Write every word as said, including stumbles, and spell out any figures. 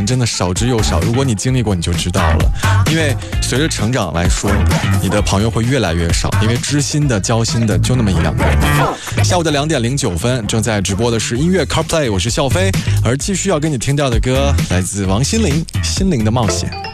人真的少之又少，如果你经历过你就知道了。因为随着成长来说，你的朋友会越来越少，因为知心的交心的就那么一两个人。下午的两点零九分，正在直播的是音乐 CarPlay， 我是笑飞，而继续要跟你听到的歌来自王心凌，《心灵的冒险》。